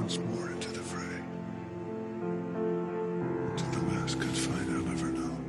once more into the fray. To the last confine I'll ever know.